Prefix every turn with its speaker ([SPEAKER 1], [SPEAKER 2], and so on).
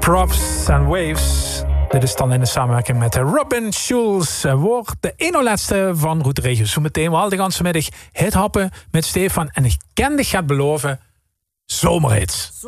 [SPEAKER 1] Props and Waves. Dit is dan in de samenwerking met Robin Schulz. Wordt de ene laatste van Route Regio. Zo meteen wel de ganse middag het happen met Stefan. En ik ken dich gaat beloven, zomerhits.